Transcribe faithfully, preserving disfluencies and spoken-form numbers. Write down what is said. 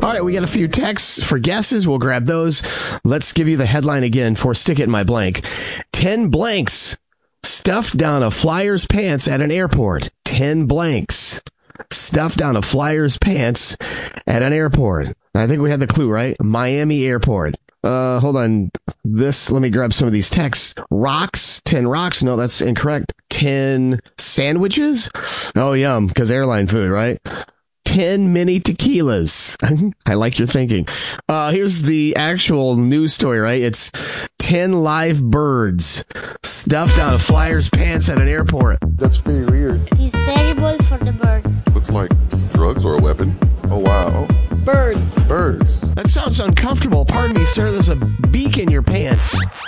All right, we got a few texts for guesses. We'll grab those. Let's give you the headline again for Stick It in My Blank. Ten blanks stuffed down a flyer's pants at an airport. Ten blanks stuffed down a flyer's pants at an airport. I think we had the clue, right? Miami Airport. Uh, hold on. This, let me grab some of these texts. Rocks, ten rocks. No, that's incorrect. ten sandwiches. Oh, yum, because airline food, right? ten mini tequilas. I like your thinking. Uh, here's the actual news story, right? It's ten live birds stuffed out of flyer's pants at an airport. That's pretty weird. It is terrible for the birds. Looks like drugs or a weapon. Oh, wow. Birds. Birds. That sounds uncomfortable. Pardon me, sir. There's a beak in your pants.